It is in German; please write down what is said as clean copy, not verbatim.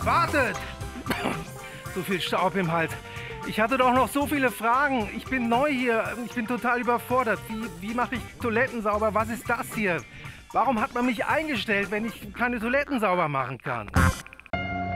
Wartet! So viel Staub im Hals. Ich hatte doch noch so viele Fragen. Ich bin neu hier. Ich bin total überfordert. Wie mache ich Toiletten sauber? Was ist das hier? Warum hat man mich eingestellt, wenn ich keine Toiletten sauber machen kann?